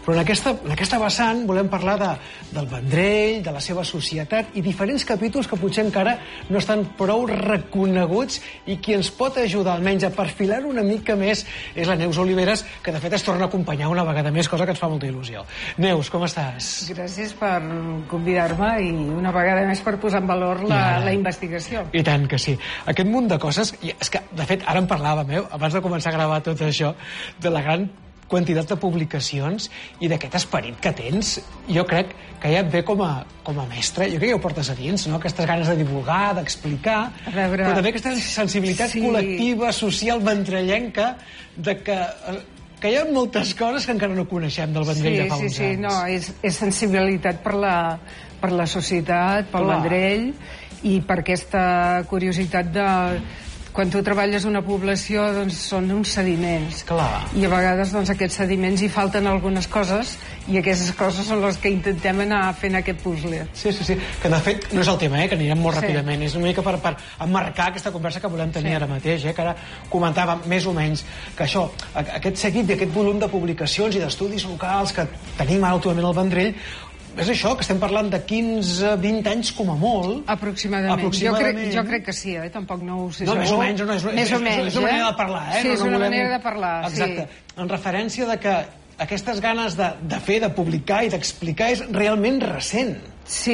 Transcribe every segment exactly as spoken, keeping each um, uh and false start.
Però en aquesta, en aquesta vessant volem parlar de, del Vendrell, de la seva societat i diferents capítols que potser encara no estan prou reconeguts i qui ens pot ajudar almenys a perfilar una mica més és la Neus Oliveres, que de fet es torna a acompanyar una vegada més, cosa que ens fa molta il·lusió. Neus, com estàs? Gràcies per convidar-me i una vegada més per posar en valor la, la investigació. I tant que sí. Aquest munt de coses, i és que de fet ara en parlàvem, eh, abans de començar a gravar tot això, de la gran quantitat de publicacions i d'aquest esperit que tens, jo crec que ja et ve com a, com a mestre, jo crec que ja ho portes a dins, no? Aquestes ganes de divulgar, d'explicar, veure... però també aquesta sensibilitat sí. col·lectiva, social, ventrellenca, de que, que hi ha moltes coses que encara no coneixem del Vendrell sí, de fa sí, uns sí, anys. No, és, és sensibilitat per la, per la societat, pel Clar. Vendrell, i per aquesta curiositat de... Quan tu treballes una població, doncs són uns sediments. Clar. I a vegades doncs, aquests sediments hi falten algunes coses i aquestes coses són les que intentem anar fent aquest puzzle. Sí, sí, sí. Que de fet no és el tema, eh? Que anirem molt sí. ràpidament. És una mica per, per emmarcar aquesta conversa que volem tenir sí. ara mateix, eh? Que ara comentàvem més o menys que això, aquest seguit d'aquest volum de publicacions i d'estudis locals que tenim ara últimament al Vendrell, és això, que estem parlant de quinze a vint anys com a molt. Aproximadament. Aproximadament. Jo, crec, jo crec que sí, eh? Tampoc no ho sé. No, més o menys. No, és, més és, o menys, és, és una manera de parlar, eh? Sí, no, és no una volem... manera de parlar, Exacte. sí. En referència de que aquestes ganes de, de fer, de publicar i d'explicar és realment recent. Sí,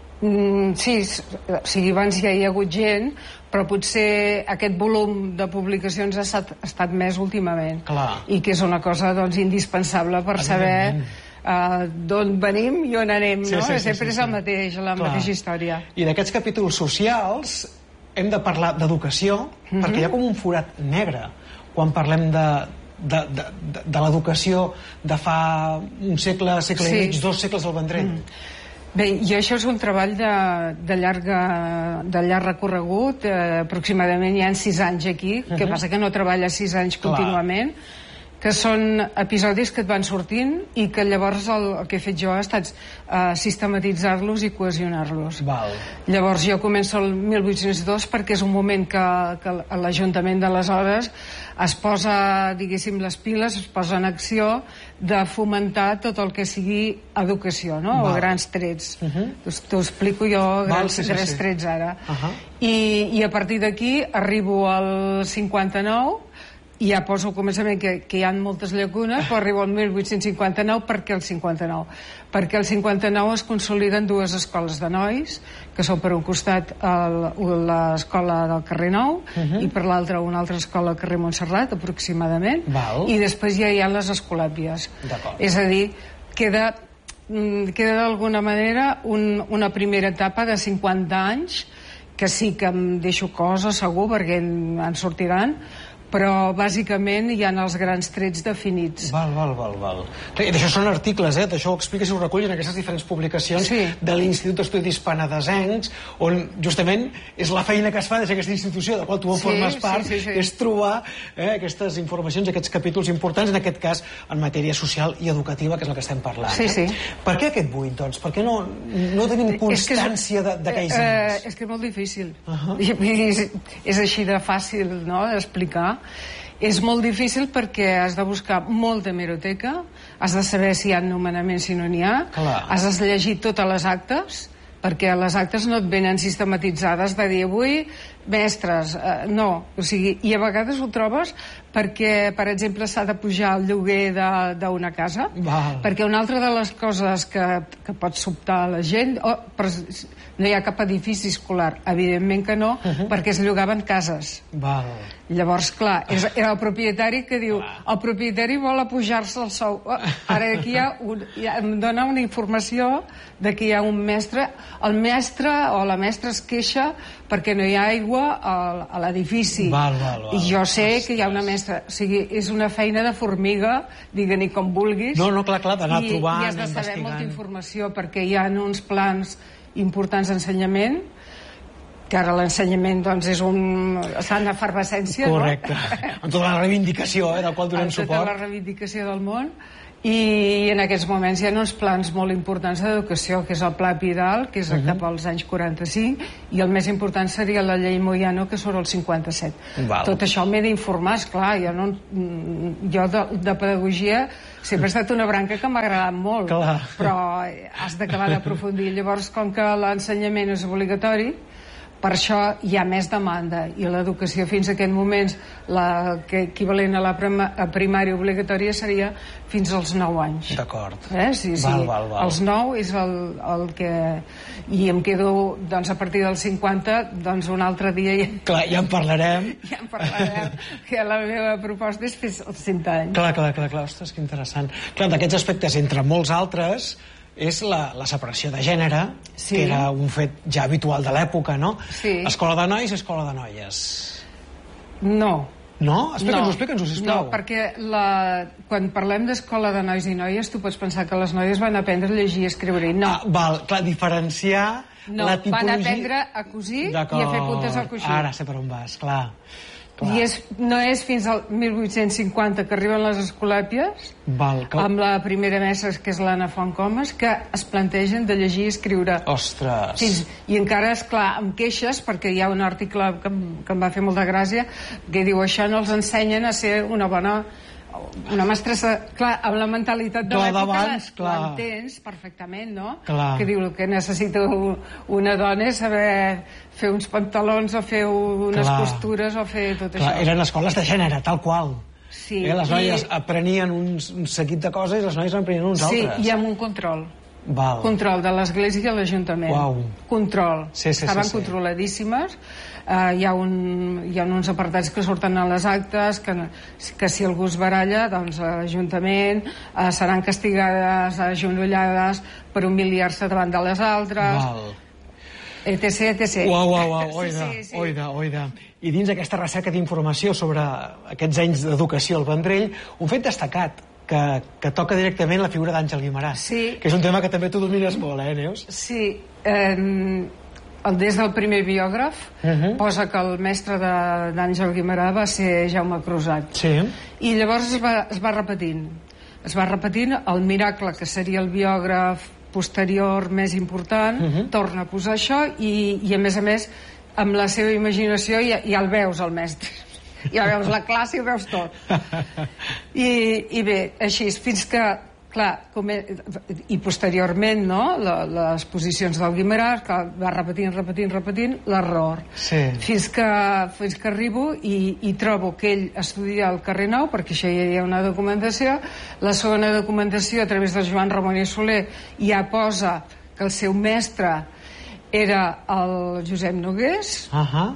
mm, sí, o sigui, abans ja hi ha hagut gent, però potser aquest volum de publicacions ha estat, ha estat més últimament. Clar. I que és una cosa, doncs, indispensable per saber uh, d'on venim i on anem, sí, no? Sí, sí, Sempre sí, és el mateix, la Clar. mateixa història. I d'aquests capítols socials hem de parlar d'educació, mm-hmm. perquè hi ha com un forat negre quan parlem de, de, de, de, de l'educació de fa un segle, segle sí. i mig, dos segles al Vendrell. Mm. Bé, i això és un treball de, de, llarga, de llarg recorregut, eh, aproximadament hi ha sis anys aquí, uh-huh. que passa que no treballa sis anys Clar. Contínuament, que són episodis que et van sortint i que llavors el, el que he fet jo ha estat uh, sistematitzar-los i cohesionar-los. Llavors jo començo el mil vuit-cents dos perquè és un moment que, que l'Ajuntament d'aleshores es posa, diguéssim, les piles, es posa en acció de fomentar tot el que sigui educació, no? O grans trets. Uh-huh. T'ho explico jo, grans, Val, sí, grans sí. trets ara. Uh-huh. I, I a partir d'aquí arribo al cinquanta-nou, i ja poso al començament que, que hi ha moltes llacunes, però arribo al mil vuit-cents cinquanta-nou. Per què el cinquanta-nou? Perquè el cinquanta-nou es consoliden dues escoles de nois, que són per un costat l'escola del carrer Nou uh-huh. i per l'altre una altra escola al carrer Montserrat, aproximadament. Val. I després ja hi ha les escolàpies. És a dir, queda, queda d'alguna manera un, una primera etapa de cinquanta anys, que sí que em deixo coses, segur, perquè en sortiran, però bàsicament hi ha els grans trets definits. Val, val, val, val. I d'això són articles, eh? D'això ho expliques i ho recullen aquestes diferents publicacions sí. de l'Institut d'Estudis Penedesencs, on justament és la feina que es fa des d'aquesta institució, de qual tu en sí, formes part, sí, sí, sí. és trobar eh, aquestes informacions, aquests capítols importants, en aquest cas en matèria social i educativa, que és el que estem parlant. Sí, sí. Eh? Per què aquest buit, doncs? Per què no, no tenim constància d'aquells eh, anys? Eh, és que és molt difícil. Uh-huh. és, és així de fàcil, no?, d'explicar. És molt difícil perquè has de buscar molta hemeroteca, has de saber si hi ha nomenaments, si no n'hi ha, Clar. Has de llegir totes les actes, perquè les actes no et venen sistematitzades de dir avui mestres, eh, no, o sigui, i a vegades ho trobes perquè, per exemple, s'ha de pujar el lloguer d'una casa. Val. Perquè una altra de les coses que, que pot sobtar a la gent, oh, però no hi ha cap edifici escolar, evidentment que no, uh-huh. perquè es llogaven cases. Val. Llavors, clar, és, era el propietari que diu, el propietari vol apujar-se el sou. Oh, ara aquí hi ha, un, hi ha, em dona una informació de que hi ha un mestre, el mestre o la mestra es queixa perquè no hi ha aigua a, a l'edifici. Val, val, val. I jo sé que hi ha una mestra, o sigui, és una feina de formiga, digue-n'hi com vulguis. No, no, clar, clar, d'anar trobant, i has de saber investigant. molta informació perquè hi ha uns plans importants d'ensenyament, que ara l'ensenyament doncs és un... està en efervescència, correcte. No? Amb tota la reivindicació, eh, del qual donem suport. suport. Amb tota la reivindicació del món. i en aquests moments hi ha uns plans molt importants d'educació, que és el Pla Vidal, que és uh -huh. cap als anys quaranta-cinc, i el més important seria la llei Moyano, que surt al cinquanta-set. Val. Tot això m'he d'informar, esclar, jo, no, jo de, de pedagogia sempre ha estat una branca que m'ha agradat molt, clar. Però has d'acabar d'aprofundir. Llavors, com que l'ensenyament és obligatori, per això hi ha més demanda, i l'educació fins a aquest moment, la que equivalent a la primària obligatòria seria fins als nou anys. D'acord. Eh? Sí, sí. Val, val, val. Els nou és el, el que... I em quedo, doncs, a partir dels cinquanta, doncs un altre dia... Ja... Clar, ja en parlarem. Ja en parlarem, que la meva proposta és fer els cent anys. Clar, clar, clar, clar. Ostres, que interessant. Clar, d'aquests aspectes, entre molts altres, és la, la separació de gènere, sí. que era un fet ja habitual de l'època, no? Sí. Escola de nois, escola de noies. No. No? Explica'ns-ho, no. explica'ns-ho, sisplau. No, perquè la... quan parlem d'escola de nois i noies, tu pots pensar que les noies van aprendre a llegir i escriure. No. Ah, val, clar, diferenciar no, la tipologia... van aprendre a cosir i a fer puntes al coixí. Ara sé per on vas, clar. I és, no és fins al mil vuit-cents cinquanta que arriben les escolàpies, Val, que... amb la primera mestra, que és l'Anna Fontcomas, que es plantegen de llegir i escriure. Ostres! Fins, I encara, és clar, amb queixes, perquè hi ha un article que, que em va fer molta gràcia, que diu, això no els ensenyen a ser una bona... una mestressa, clar, amb la mentalitat de l'època l'entens perfectament, no? Clar. Que diu, el que necessita una dona és saber fer uns pantalons o fer unes clar. costures o fer tot clar, això. Eren escoles de gènere, tal qual. Sí. Eh, les noies i... aprenien uns, un seguit de coses i les noies aprenien uns sí, altres. Sí, i amb un control. Val. Control de l'Església i l'Ajuntament. Uau. Control. Sí, sí, Estaven sí, sí. controladíssimes. Uh, hi, ha un, hi ha uns apartats que surten a les actes que, que si algú es baralla, doncs a l'Ajuntament uh, seran castigades, agenollades per humiliar-se davant de les altres. Val. etc, etcètera. Uau, uau, uau, oida, sí, sí, sí. oida, oida. I dins aquesta recerca d'informació sobre aquests anys d'educació al Vendrell, un fet destacat, que, que toca directament la figura d'Àngel Guimerà, sí. que és un tema que també tu domines molt, eh, Neus? Sí, eh, des del primer biògraf uh -huh. posa que el mestre d'Àngel Guimerà va ser Jaume Crusat. Sí. I llavors es va, es va repetint. Es va repetint el Miracle, que seria el biògraf posterior més important, uh -huh. torna a posar això i, i a més a més amb la seva imaginació ja, ja el veus, el mestre. Ja veus la classe i ho veus tot. I, i bé, així, fins que, clar, com he, i posteriorment, no?, la, les posicions del Guimerà, que va repetint, repetint, repetint, l'error. Sí. Fins que, fins que arribo i, i trobo que ell estudia al carrer Nou, perquè això ja hi ha una documentació. La segona documentació, a través de Joan Ramon i Soler, ja posa que el seu mestre era el Josep Nogués, uh -huh.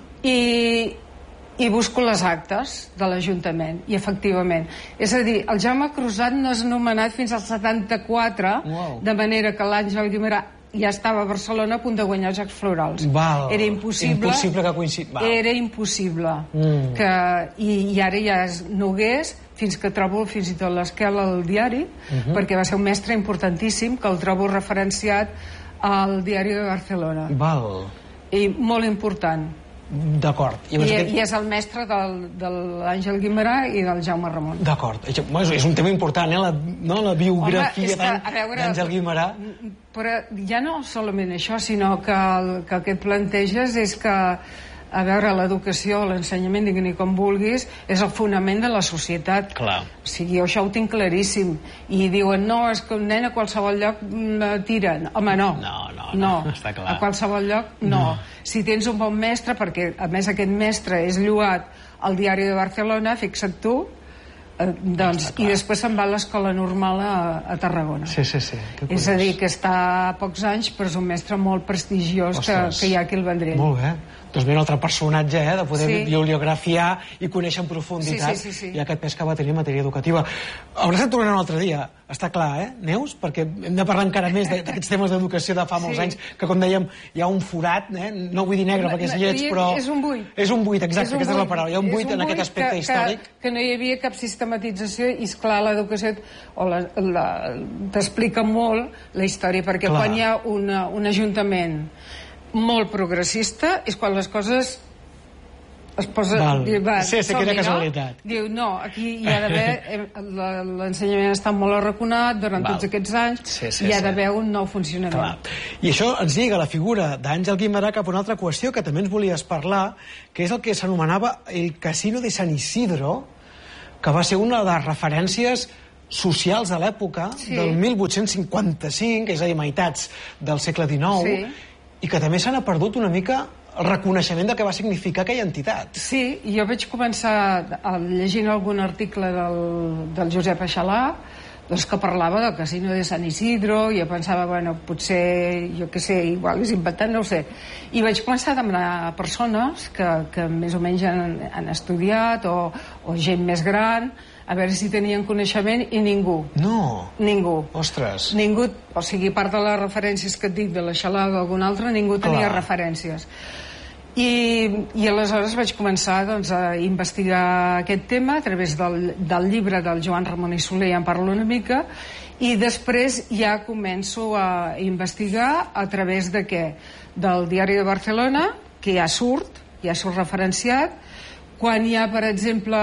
i i busco les actes de l'Ajuntament, i efectivament. És a dir, el Jaume Crusat no és nomenat fins al setanta-quatre, wow. de manera que l'Àngel Guimerà ja estava a Barcelona a punt de guanyar els Jocs Florals. Val. Era impossible. Impossible que coincidís. Era impossible. Mm. Que, i, I ara ja és Nogués, fins que trobo fins i tot l'esquela al diari, uh -huh. perquè va ser un mestre importantíssim, que el trobo referenciat al Diari de Barcelona. Val. I molt important. D'acord. I, aquest... I és el mestre del, de l'Àngel Guimerà i del Jaume Ramon. D'acord. És un tema important, eh? La, no? La biografia d'Àngel Guimerà. Però ja no solament això, sinó que el que, que et planteges és que, a veure, l'educació, l'ensenyament, digui-n'hi com vulguis, és el fonament de la societat. Clar. O sigui, jo això ho tinc claríssim. I diuen, no, és que un nen a qualsevol lloc tiren. Home, no. No, no, no. no. Està clar. A qualsevol lloc, no. no. Si tens un bon mestre, perquè a més aquest mestre és lloat al Diari de Barcelona, fixa't tu, eh, doncs, i després se'n va a l'escola normal a, a Tarragona. Sí, sí, sí. És a dir, que està a pocs anys, però és un mestre molt prestigiós que, que hi ha aquí al Vendrell. Molt bé. Doncs bé, un altre personatge, eh, de poder sí. bibliografiar i conèixer en profunditat sí, sí, sí, sí. i aquest pes que va tenir en matèria educativa. Hauràs estat tornant un altre dia, està clar, eh, Neus? Perquè hem de parlar encara més d'aquests temes d'educació de fa molts sí. anys, que com dèiem, hi ha un forat, eh? No vull dir negre no, perquè és lleig, però... És un buit. És un buit, exacte, és aquesta buit. És la paraula. Hi ha un buit, un en aquest aspecte que, històric. Que, que no hi havia cap sistematització i, esclar, l'educació t'explica molt la història, perquè clar. Quan hi ha una, un ajuntament molt progressista és quan les coses es posa... Val. Diu, va, sí, sí, quina som-hi, casualitat. No? Diu, no, aquí hi ha d'haver... L'ensenyament està molt arraconat durant Val. tots aquests anys, sí, sí, hi ha sí. d'haver un nou funcionament. Clar. I això ens lliga la figura d'Àngel Guimerà cap a una altra qüestió que també ens volies parlar, que és el que s'anomenava el Casino de San Isidro, que va ser una de les referències socials de l'època, sí. del mil vuit-cents cinquanta-cinc, és a dir, meitats del segle dinou, sí. i que també se n'ha perdut una mica el reconeixement de què va significar aquella entitat. Sí, jo vaig començar llegint algun article del, del Josep Aixalà, doncs que parlava del Casino de San Isidro, i jo pensava, bueno, potser, jo què sé, igual és inventat, no ho sé. I vaig començar a demanar a persones que, que més o menys han, han estudiat, o, o gent més gran, a veure si tenien coneixement, i ningú. No. Ningú. Ostres. Ningú, o sigui, part de les referències que et dic de l'Aixalà o d'algun altre, ningú tenia Clar. referències. I, i aleshores vaig començar doncs, a investigar aquest tema a través del, del llibre del Joan Ramon i Soler, ja en parlo una mica, i després ja començo a investigar a través de què? Del Diari de Barcelona, que ja surt, ja surt referenciat, quan ja, per exemple,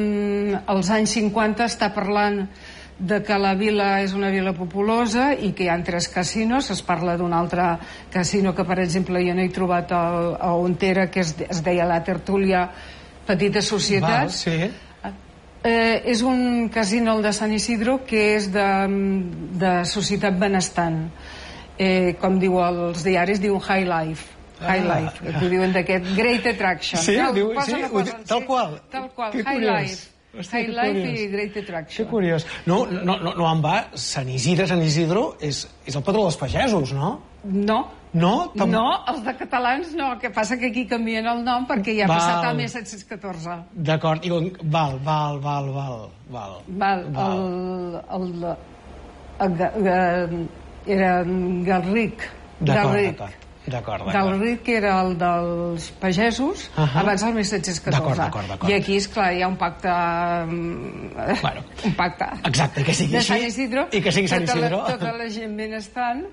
als anys cinquanta està parlant de que la vila és una vila populosa i que hi ha tres casinos. Es parla d'un altre casino que, per exemple, jo no he trobat a, a on era, que es, es deia La Tertúlia, Petites Societats. Val, sí. Eh, és un casino, el de San Isidro, que és de, de societat benestant. Eh, com diu els diaris, diu High Life. High Ah. Life, que diuen d'aquest Great Attraction. Sí, tal, diu, posa, sí, posa, tal qual. Tal qual, Que High curiós. Life. Hosti, High que Life curiós. i Great Attraction. Que curiós. No, no, no, no en va, Sant Isidre, Sant Isidro és, és el patró dels pagesos, no? No. No? Tam... No, els de catalans no. El que passa que aquí canvien el nom perquè ja ha Val. passat a mil set-cents catorze. D'acord, i val, val, val, val, val. Val, val. el... el, el, el, el era Galric. D'acord, Galric. d'acord. D'acord, d'acord. Galric era el dels pagesos, uh -huh. abans del mil set-cents catorze. D'acord, d'acord. I aquí, esclar, hi ha un pacte... Bueno. Un pacte. Exacte, que sigui de així. Sant Isidro, I que sigui Sant tota Isidro. La, tota la gent benestant.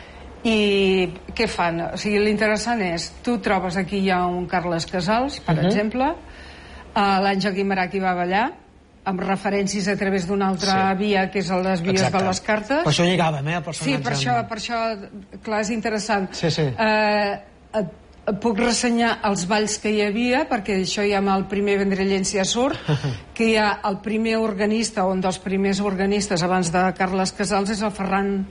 I què fan? O sigui, l'interessant és, tu trobes aquí hi ha un Carles Casals, per uh -huh. exemple, uh, l'Àngel Guimerà que hi va ballar, amb referències a través d'una altra sí. via, que és les vies Exacte. de les cartes. Per això lligàvem, eh, el personatge. Sí, per això, per això, clar, és interessant. Sí, sí. Eh, et, et puc ressenyar els balls que hi havia, perquè això ja amb el primer Vendrellens ja surt, que hi ha el primer organista, un dels primers organistes abans de Carles Casals és el Ferran,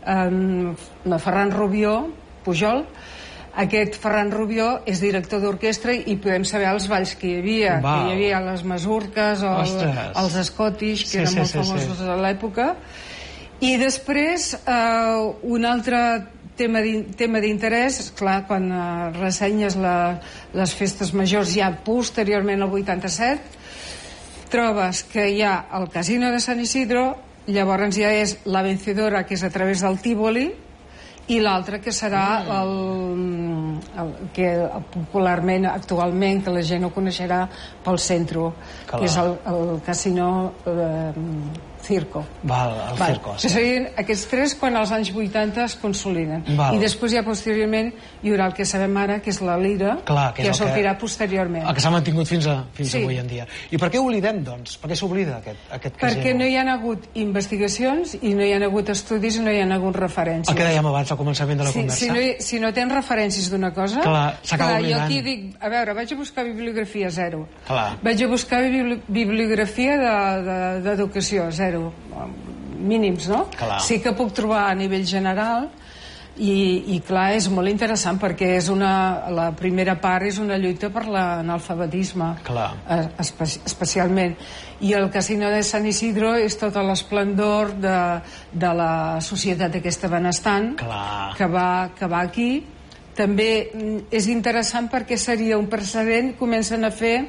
eh, Ferran Rubió, Pujol. Aquest Ferran Rubió és director d'orquestra i podem saber els balls que hi havia. Val. Que hi havia les masurques o el, els Scottish, que sí, eren sí, molt sí, famosos sí. a l'època. I després, eh, un altre tema d'interès, clar, quan eh, ressenyes la, les festes majors ja posteriorment al vuitanta-set, trobes que hi ha el Casino de San Isidro, llavors ja és la Vencedora, que és a través del Tívoli, i l'altre que serà el, el que popularment, actualment, que la gent ho coneixerà pel centre, que és el, el Casino eh, Circo. Val, el Val. Circo. Sí. Serien aquests tres quan als anys vuitanta es consoliden. Val. I després ja posteriorment hi haurà el que sabem ara, que és la Lira, Clar, que, que és ja sortirà que, posteriorment. El que s'ha mantingut fins, a, fins Sí. avui en dia. I per què ho oblidem, doncs? Per què s'oblida aquest, aquest casino? Perquè no hi ha hagut investigacions i no hi ha hagut estudis i no hi ha hagut referències. El que dèiem abans al començament de la Sí, conversa. si, no, hi- si no tens referències d'una cosa, Clar, s'acaba jo oblidant. aquí dic, a veure, vaig a buscar bibliografia, zero. Clar. Vaig a buscar bibli bibliografia d'educació, de, de, zero. Mínims, no? Clar. Sí que puc trobar a nivell general i, i clar, és molt interessant perquè és una, la primera part és una lluita per l'analfabetisme, espe especialment. I el Casino de San Isidro és tot l'esplendor de, de la societat aquesta benestant que va, que va aquí. També és interessant perquè seria un precedent, comencen a fer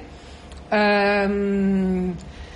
eh,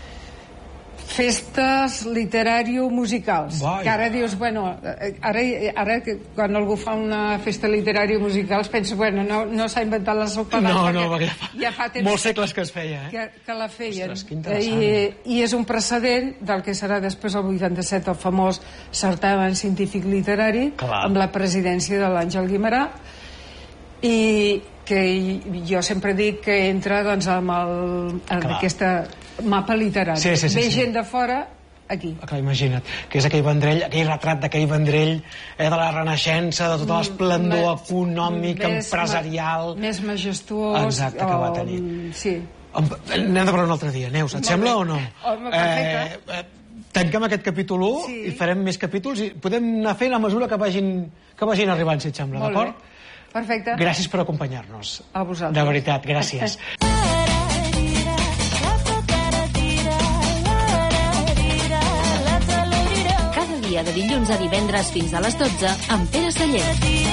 festes literàrio-musicals. Que ara dius, bueno, ara, ara quan algú fa una festa literàrio-musicals pensa, bueno, no, no s'ha inventat la sopa d'all, no, perquè no, perquè ja fa, ja fa temps molts segles que es feia, eh? que, que la feien. Ostres, que interessant. I, I és un precedent del que serà després el vuitanta-set el famós certamen científic literari, Clar. amb la presidència de l'Àngel Guimerà. I, que jo sempre dic que entra doncs, amb el, en aquesta mapa literari. Sí, sí, sí, Ve sí. gent de fora aquí. Clar, imagina't, que és aquell Vendrell, aquell retrat d'aquell Vendrell eh, de la Renaixença, de tota l'esplendor mm, econòmic, més, empresarial... Més majestuós... Exacte, que va tenir. O, sí. Anem de parlar un altre dia, Neus, et sembla o no? Home, perfecte. Eh, eh, tanquem aquest capítol u sí. i farem més capítols i podem anar fent a mesura que vagin, que vagin arribant, si et sembla, d'acord? Perfecte. Gràcies per acompanyar-nos. A vosaltres. De veritat, gràcies. Cada dia de dilluns a divendres fins a les dotze amb Pere Celler.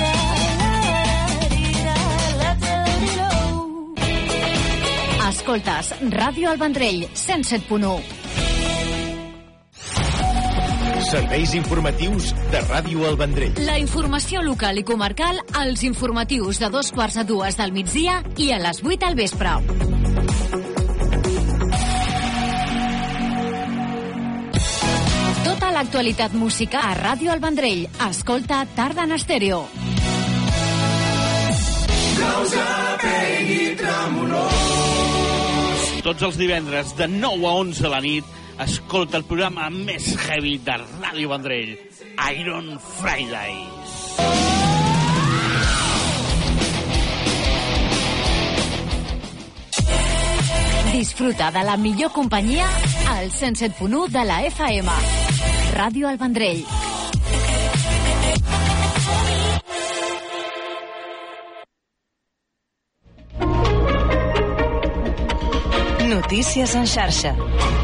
Escoltes Ràdio El Vendrell, cent set punt u. Serveis informatius de Ràdio El Vendrell. La informació local i comarcal als informatius de dos quarts a dues del migdia i a les vuit al vespre. Tota l'actualitat musical a Ràdio El Vendrell. Escolta Tarda en Estèreo. Tots els divendres de nou a onze de la nit escolta el programa més heavy de Ràdio Vendrell, Iron Fridays. Disfruta de la millor companyia al cent set punt u de la F M. Ràdio El Vendrell. Notícies en xarxa.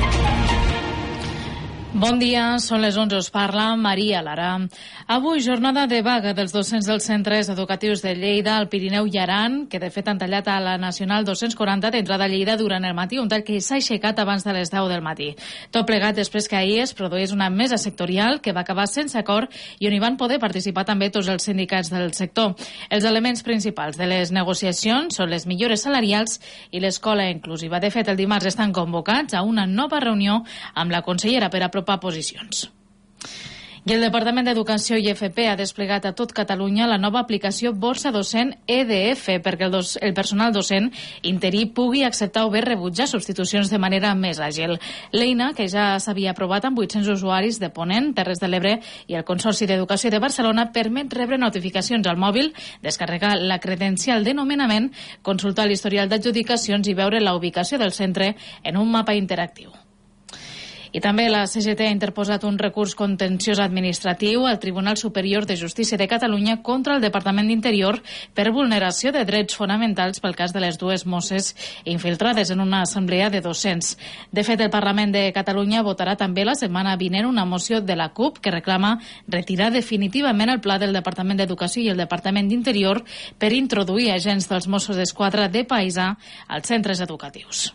Bon dia, són les onze, us parla Maria Lara. Avui, jornada de vaga dels docents dels centres educatius de Lleida, el Pirineu i Aran, que de fet han tallat a la Nacional dos-cents quaranta d'entrada a Lleida durant el matí, un tall que s'ha aixecat abans de les deu del matí. Tot plegat després que ahir es produís una mesa sectorial que va acabar sense acord i on hi van poder participar també tots els sindicats del sector. Els elements principals de les negociacions són les millores salarials i l'escola inclusiva. De fet, el dimarts estan convocats a una nova reunió amb la consellera per apropar posicions. I el Departament d'Educació i F P ha desplegat a tot Catalunya la nova aplicació Borsa Docent E D F perquè el, dos, el personal docent interí pugui acceptar o bé rebutjar substitucions de manera més àgil. L'eina, que ja s'havia aprovat amb vuit-cents usuaris de Ponent, Terres de l'Ebre i el Consorci d'Educació de Barcelona, permet rebre notificacions al mòbil, descarregar la credencial de nomenament, consultar l'historial d'adjudicacions i veure la ubicació del centre en un mapa interactiu. I també la C G T ha interposat un recurs contenciós administratiu al Tribunal Superior de Justícia de Catalunya contra el Departament d'Interior per vulneració de drets fonamentals pel cas de les dues mosses infiltrades en una assemblea de docents. De fet, el Parlament de Catalunya votarà també la setmana vinent una moció de la CUP que reclama retirar definitivament el pla del Departament d'Educació i el Departament d'Interior per introduir agents dels Mossos d'Esquadra de paisà als centres educatius.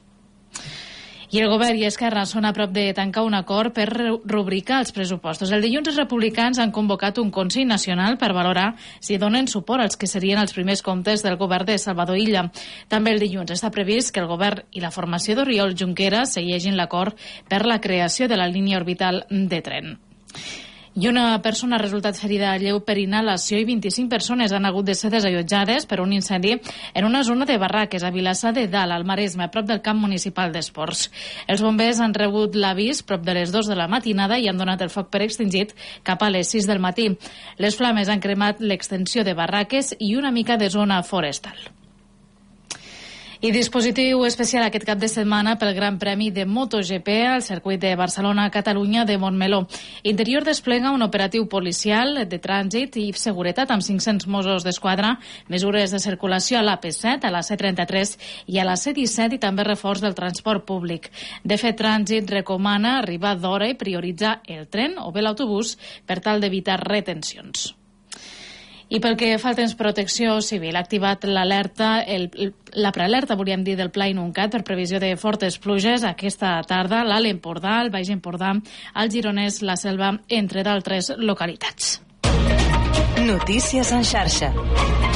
I el govern i Esquerra són a prop de tancar un acord per rubricar els pressupostos. El dilluns els republicans han convocat un Consell Nacional per valorar si donen suport als que serien els primers comptes del govern de Salvador Illa. També el dilluns està previst que el govern i la formació d'Oriol Junqueras segueixin l'acord per la creació de la línia orbital de tren. I una persona ha resultat ferida lleu per inhalació i vint-i-cinc persones han hagut de ser desallotjades per un incendi en una zona de barraques a Vilassar de Dalt, al Maresme, a prop del camp municipal d'esports. Els bombers han rebut l'avís prop de les dues de la matinada i han donat el foc per extingit cap a les sis del matí. Les flames han cremat l'extensió de barraques i una mica de zona forestal. I dispositiu especial aquest cap de setmana pel Gran Premi de MotoGP al circuit de Barcelona-Catalunya de Montmeló. Interior desplega un operatiu policial de trànsit i seguretat amb cinc-cents Mossos d'Esquadra, mesures de circulació a l'A P set, a la C trenta-tres i a la C disset i també reforç del transport públic. De fet, Trànsit recomana arribar d'hora i prioritzar el tren o bé l'autobús per tal d'evitar retencions. I pel que fa al temps, Protecció Civil ha activat l'alerta, la prealerta, volíem dir, del Pla Inuncat per previsió de fortes pluges aquesta tarda a l'Alt Empordà, al Baix Empordà, al Gironès, la Selva, entre d'altres localitats. Notícies en xarxa.